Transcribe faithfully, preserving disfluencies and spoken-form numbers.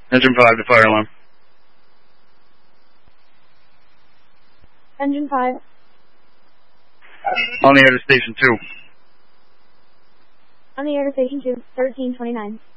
Engine five, the fire alarm. Engine five. On the air to station two. On the air to station two, thirteen twenty-nine.